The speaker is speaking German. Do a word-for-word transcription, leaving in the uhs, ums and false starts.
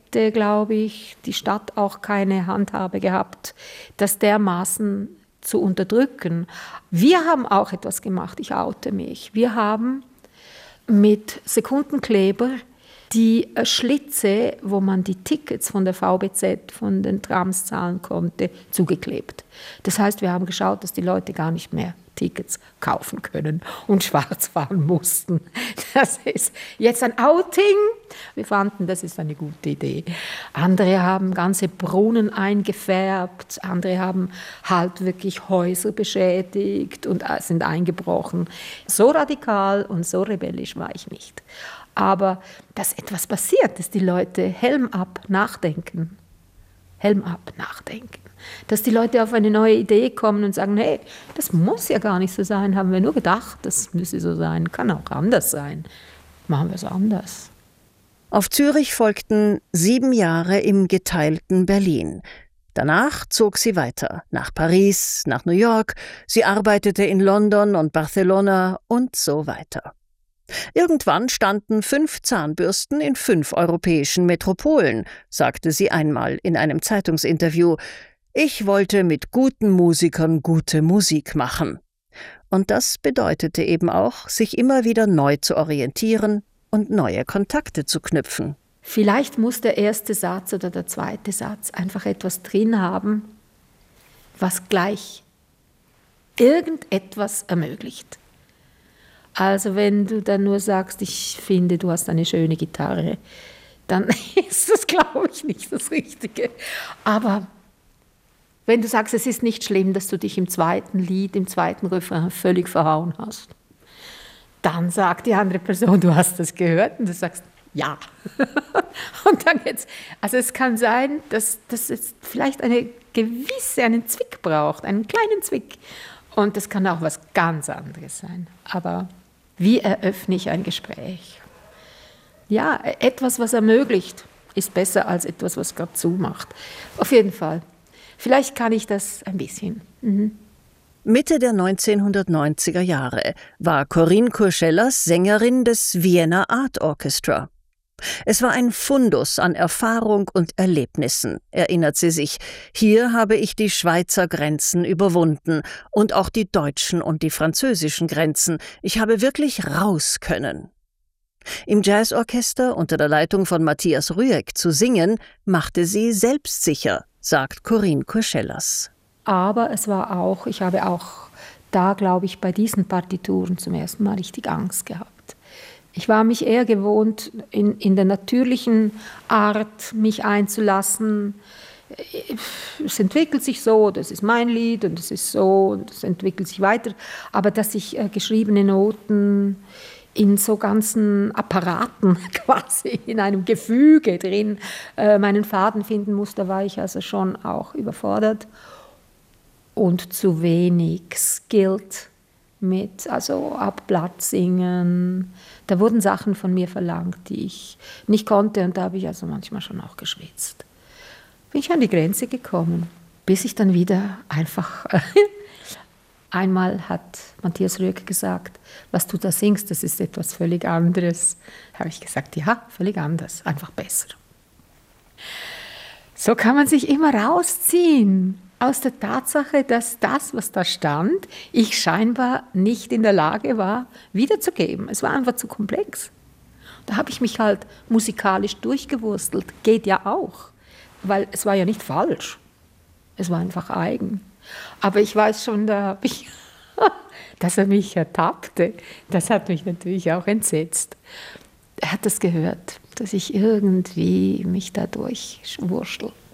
hätte, glaube ich, die Stadt auch keine Handhabe gehabt, das dermaßen zu unterdrücken. Wir haben auch etwas gemacht, ich oute mich. Wir haben mit Sekundenkleber die Schlitze, wo man die Tickets von der V B Z, von den Trams zahlen konnte, zugeklebt. Das heißt, wir haben geschaut, dass die Leute gar nicht mehr Tickets kaufen können und schwarz fahren mussten. Das ist jetzt ein Outing. Wir fanden, das ist eine gute Idee. Andere haben ganze Brunnen eingefärbt, andere haben halt wirklich Häuser beschädigt und sind eingebrochen. So radikal und so rebellisch war ich nicht. Aber dass etwas passiert, dass die Leute Helm ab nachdenken. Helm ab nachdenken. Dass die Leute auf eine neue Idee kommen und sagen, hey, das muss ja gar nicht so sein, haben wir nur gedacht, das müsse so sein, kann auch anders sein. Machen wir es anders. Auf Zürich folgten sieben Jahre im geteilten Berlin. Danach zog sie weiter, nach Paris, nach New York, sie arbeitete in London und Barcelona und so weiter. Irgendwann standen fünf Zahnbürsten in fünf europäischen Metropolen, sagte sie einmal in einem Zeitungsinterview. Ich wollte mit guten Musikern gute Musik machen. Und das bedeutete eben auch, sich immer wieder neu zu orientieren und neue Kontakte zu knüpfen. Vielleicht muss der erste Satz oder der zweite Satz einfach etwas drin haben, was gleich irgendetwas ermöglicht. Also wenn du dann nur sagst, ich finde, du hast eine schöne Gitarre, dann ist das, glaube ich, nicht das Richtige. Aber wenn du sagst, es ist nicht schlimm, dass du dich im zweiten Lied, im zweiten Refrain völlig verhauen hast, dann sagt die andere Person, du hast das gehört und du sagst, ja. Und dann jetzt, also es kann sein, dass, dass es vielleicht eine gewisse, einen Zwick braucht, einen kleinen Zwick. Und das kann auch was ganz anderes sein. Aber wie eröffne ich ein Gespräch? Ja, etwas, was ermöglicht, ist besser als etwas, was gerade zumacht. Auf jeden Fall. Vielleicht kann ich das ein bisschen. Mhm. Mitte der neunzehnhundertneunziger Jahre war Corinne Kurschellas Sängerin des Vienna Art Orchestra. Es war ein Fundus an Erfahrung und Erlebnissen, erinnert sie sich. Hier habe ich die Schweizer Grenzen überwunden und auch die deutschen und die französischen Grenzen. Ich habe wirklich raus können. Im Jazzorchester unter der Leitung von Matthias Rüegg zu singen, machte sie selbstsicher, sagt Corinne Kurschellas. Aber es war auch, ich habe auch da, glaube ich, bei diesen Partituren zum ersten Mal richtig Angst gehabt. Ich war mich eher gewohnt, in, in der natürlichen Art mich einzulassen. Es entwickelt sich so, das ist mein Lied und es ist so und es entwickelt sich weiter. Aber dass ich äh, geschriebene Noten in so ganzen Apparaten quasi, in einem Gefüge drin, äh, meinen Faden finden muss, da war ich also schon auch überfordert. Und zu wenig skilled mit, also ab Blatt singen. Da wurden Sachen von mir verlangt, die ich nicht konnte und da habe ich also manchmal schon auch geschwitzt. Bin ich an die Grenze gekommen, bis ich dann wieder einfach, einmal hat Matthias Rüegg gesagt, was du da singst, das ist etwas völlig anderes. Da habe ich gesagt, ja, völlig anders, einfach besser. So kann man sich immer rausziehen. Aus der Tatsache, dass das, was da stand, ich scheinbar nicht in der Lage war, wiederzugeben. Es war einfach zu komplex. Da habe ich mich halt musikalisch durchgewurstelt. Geht ja auch, weil es war ja nicht falsch. Es war einfach eigen. Aber ich weiß schon, da habe ich, dass er mich ertappte. Das hat mich natürlich auch entsetzt. Er hat das gehört, dass ich irgendwie mich da durchwurschtel.